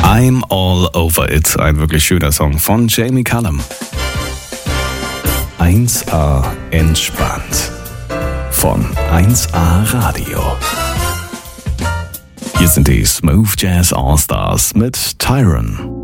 I'm All Over It, ein wirklich schöner Song von Jamie Cullum. 1A entspannt von 1A Radio. Hier sind die Smooth Jazz All Stars mit Tyron.